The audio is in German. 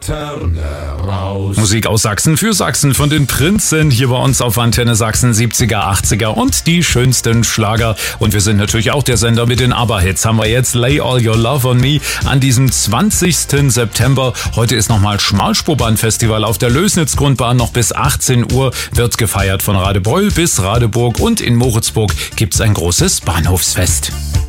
Raus. Musik aus Sachsen für Sachsen von den Prinzen hier bei uns auf Antenne Sachsen 70er, 80er und die schönsten Schlager. Und wir sind natürlich auch der Sender mit den ABBA-Hits. Haben wir jetzt Lay All Your Love on Me an diesem 20. September. Heute ist nochmal Schmalspurbahn-Festival auf der Lößnitz-Grundbahn. Noch bis 18 Uhr wird gefeiert von Radebeul bis Radeburg und in Moritzburg gibt's ein großes Bahnhofsfest.